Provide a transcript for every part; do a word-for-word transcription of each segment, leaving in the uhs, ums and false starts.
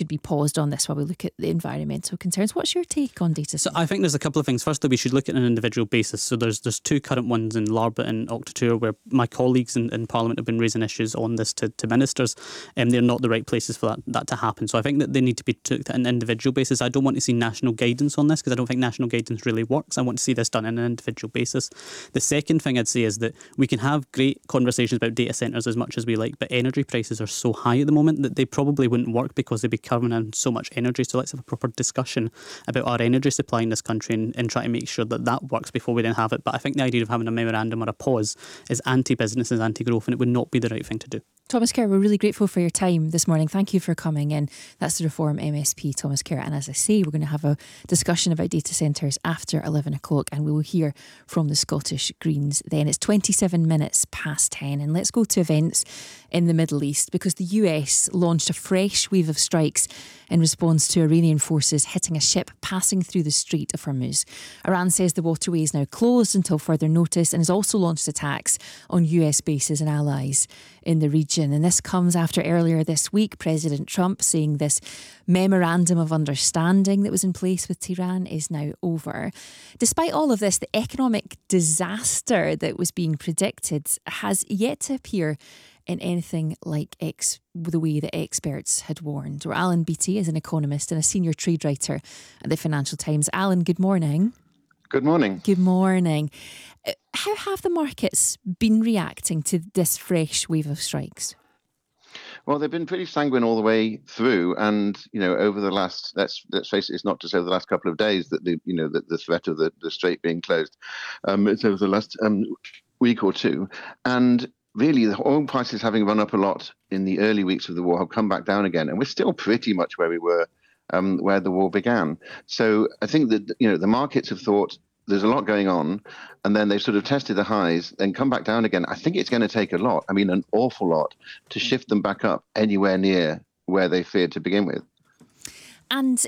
should be paused on this while we look at the environmental concerns. What's your take on data So centres? I think there's a couple of things. Firstly, we should look at an individual basis. So there's there's two current ones in Larbat and Octotour where my colleagues in, in Parliament have been raising issues on this to, to ministers, and they're not the right places for that, that to happen. So I think that they need to be took at an individual basis. I don't want to see national guidance on this because I don't think national guidance really works. I want to see this done on an individual basis. The second thing I'd say is that we can have great conversations about data centres as much as we like, but energy prices are so high at the moment that they probably wouldn't work because they'd be covering in so much energy. So let's have a proper discussion about our energy supply in this country and, and try to make sure that that works before we then have it. But I think the idea of having a memorandum or a pause is anti-business and anti-growth, and it would not be the right thing to do. Thomas Kerr, we're really grateful for your time this morning. Thank you for coming in. That's the Reform M S P, Thomas Kerr. And as I say, we're going to have a discussion about data centres after eleven o'clock, and we will hear from the Scottish Greens then. It's twenty-seven minutes past ten, and let's go to events in the Middle East, because the U S launched a fresh wave of strikes in response to Iranian forces hitting a ship passing through the Strait of Hormuz. Iran says the waterway is now closed until further notice and has also launched attacks on U S bases and allies in the region. And this comes after earlier this week, President Trump saying this memorandum of understanding that was in place with Tehran is now over. Despite all of this, the economic disaster that was being predicted has yet to appear in anything like ex- the way that experts had warned. Or Alan Beattie is an economist and a senior trade writer at the Financial Times. Alan, good morning. Good morning. Good morning. How have the markets been reacting to this fresh wave of strikes? Well, they've been pretty sanguine all the way through, and you know, over the last let's let's face it, it's not just over the last couple of days that the you know the, the threat of the, the strait being closed. Um, it's over the last um, week or two, and really, the oil prices, having run up a lot in the early weeks of the war, have come back down again, and we're still pretty much where we were um, where the war began. So I think that you know the markets have thought there's a lot going on, and then they've sort of tested the highs, then come back down again. I think it's going to take a lot, I mean, an awful lot, to shift them back up anywhere near where they feared to begin with. And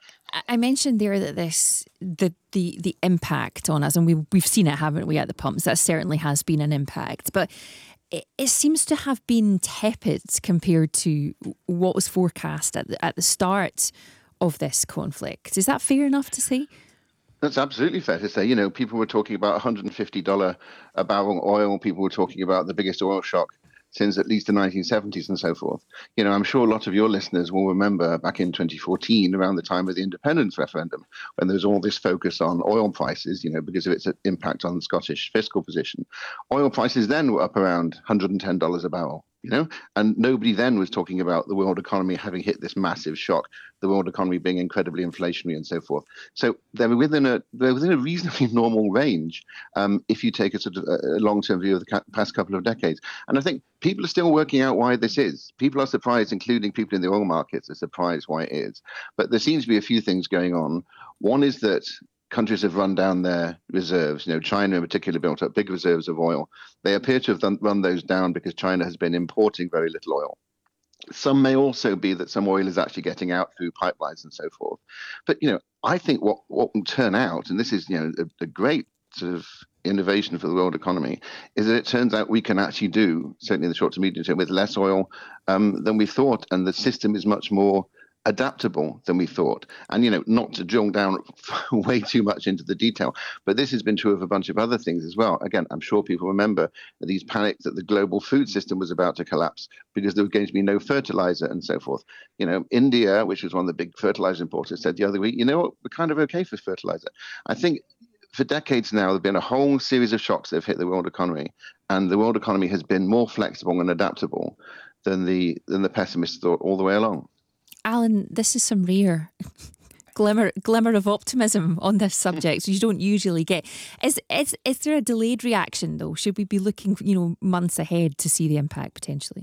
I mentioned there that this the the the impact on us, and we we've seen it, haven't we, at the pumps? That certainly has been an impact, but it, it seems to have been tepid compared to what was forecast at the, at the start of this conflict. Is that fair enough to say? That's absolutely fair to say. You know, people were talking about one hundred fifty dollars a barrel oil. People were talking about the biggest oil shock since at least the nineteen seventies and so forth. You know, I'm sure a lot of your listeners will remember back in twenty fourteen, around the time of the independence referendum, when there was all this focus on oil prices, you know, because of its impact on the Scottish fiscal position. Oil prices then were up around one hundred ten dollars a barrel. You know, and nobody then was talking about the world economy having hit this massive shock, the world economy being incredibly inflationary and so forth. So they're within a they're within a reasonably normal range um, if you take a sort of a long-term view of the past couple of decades. And I think people are still working out why this is. People are surprised, including people in the oil markets are surprised why it is. But there seems to be a few things going on. One is that countries have run down their reserves. You know, China in particular built up big reserves of oil. They appear to have done, run those down because China has been importing very little oil. Some may also be that some oil is actually getting out through pipelines and so forth. But, you know, I think what, what will turn out, and this is, you know, a, a great sort of innovation for the world economy, is that it turns out we can actually do, certainly in the short to medium term, with less oil um, than we thought. And the system is much more adaptable than we thought. And, you know, not to drill down way too much into the detail, but this has been true of a bunch of other things as well. Again, I'm sure people remember these panics that the global food system was about to collapse because there was going to be no fertilizer and so forth. You know, India, which was one of the big fertilizer importers, said the other week, you know what, we're kind of okay for fertilizer. I think for decades now, there have been a whole series of shocks that have hit the world economy, and the world economy has been more flexible and adaptable than the than the pessimists thought all the way along. Alan, this is some rare glimmer glimmer of optimism on this subject you don't usually get. Is is is there a delayed reaction though? Should we be looking, you know, months ahead to see the impact potentially?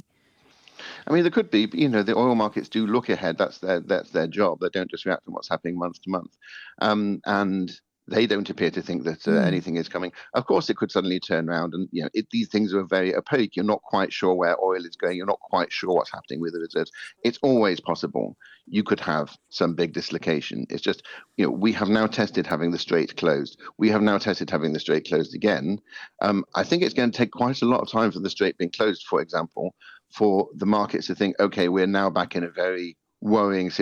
I mean, there could be, but, you know, the oil markets do look ahead. That's their that's their job. They don't just react to what's happening month to month, um, and they don't appear to think that uh, mm. anything is coming. Of course, it could suddenly turn around, and you know, it, these things are very opaque. You're not quite sure where oil is going. You're not quite sure what's happening with the reserves. It's always possible. You could have some big dislocation. It's just, you know, we have now tested having the strait closed. We have now tested having the strait closed again. Um, I think it's going to take quite a lot of time for the strait being closed, for example, for the markets to think, okay, we're now back in a very worrying situation.